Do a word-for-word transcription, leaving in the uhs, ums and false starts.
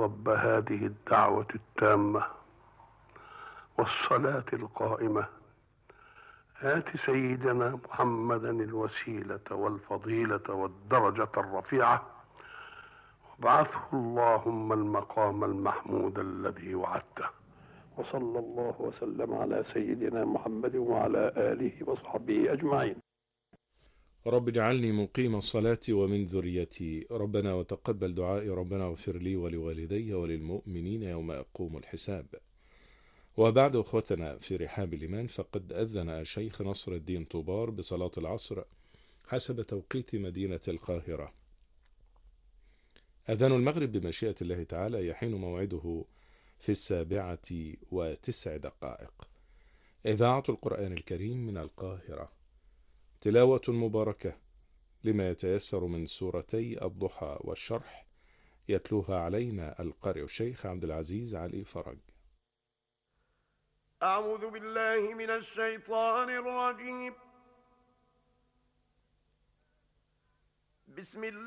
رب هذه الدعوة التامة والصلاة القائمة آت سيدنا محمدا الوسيلة والفضيلة والدرجة الرفيعة وابعثه اللهم المقام المحمود الذي وعدته. وصلى الله وسلم على سيدنا محمد وعلى آله وصحبه أجمعين. رب اجعلني مقيم الصلاة ومن ذريتي، ربنا وتقبل دعائي، ربنا اغفر لي ولوالدي وللمؤمنين يوم يقوم الحساب. وبعد أخوتنا في رحاب الإيمان، فقد أذن شيخ نصر الدين طوبار بصلاة العصر حسب توقيت مدينة القاهرة. أذان المغرب بمشيئة الله تعالى يحين موعده في السابعة وتسع دقائق. إذاعة القرآن الكريم من القاهرة، تلاوة مباركة لما يتيسر من سورتي الضحى والشرح، يتلوها علينا القارئ الشيخ عبد العزيز علي فرج. أعوذ بالله من الشيطان الرجيم. بسم الله